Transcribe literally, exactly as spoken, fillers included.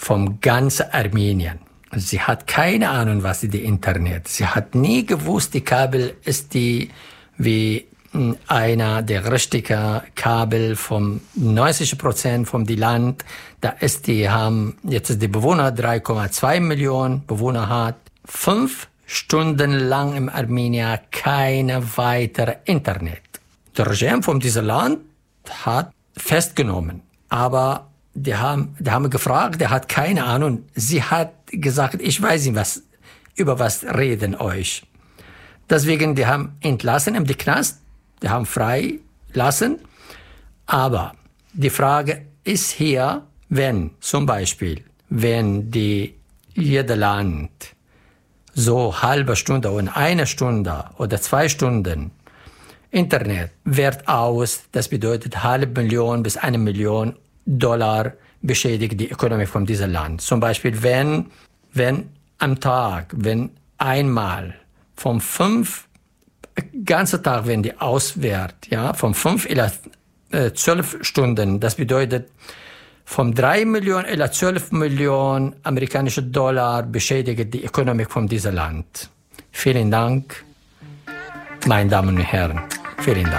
vom ganzen Armenien. Sie hat keine Ahnung, was ist die Internet. Sie hat nie gewusst, die Kabel ist die wie einer der richtigen Kabel vom neunzig Prozent vom die Land. Da ist die haben jetzt ist die Bewohner drei Komma zwei Millionen Bewohner hat fünf Stunden lang im Armenien keine weitere Internet. Der Regime von diesem Land hat festgenommen, aber die haben, die haben gefragt, der hat keine Ahnung. Sie hat gesagt, ich weiß nicht, was, über was reden euch. Deswegen, die haben entlassen im Knast, die haben frei lassen. Aber die Frage ist hier, wenn zum Beispiel, wenn die, jeder Land so halbe Stunde und eine Stunde oder zwei Stunden Internet wert aus, das bedeutet halbe Million bis eine Million Dollar beschädigt die Ökonomie von diesem Land. Zum Beispiel, wenn, wenn am Tag, wenn einmal vom fünf, ganze Tag, wenn die auswert, ja, von fünf oder äh, zwölf Stunden, das bedeutet, von drei Millionen oder zwölf Millionen amerikanische Dollar beschädigt die Ökonomie von diesem Land. Vielen Dank, meine Damen und Herren. Vielen Dank.